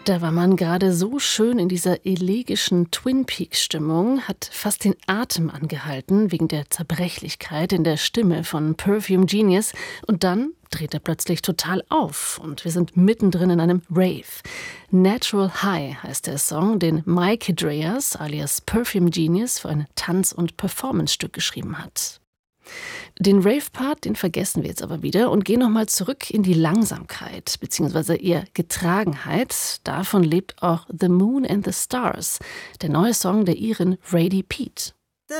Da war man gerade so schön in dieser elegischen Twin-Peaks-Stimmung, hat fast den Atem angehalten wegen der Zerbrechlichkeit in der Stimme von Perfume Genius. Und dann dreht er plötzlich total auf und wir sind mittendrin in einem Rave. Natural High heißt der Song, den Mike Dreas alias Perfume Genius für ein Tanz- und Performance-Stück geschrieben hat. Den Rave-Part, den vergessen wir jetzt aber wieder und gehen nochmal zurück in die Langsamkeit, beziehungsweise eher Getragenheit. Davon lebt auch The Moon and the Stars, der neue Song der Irin Radie Peat.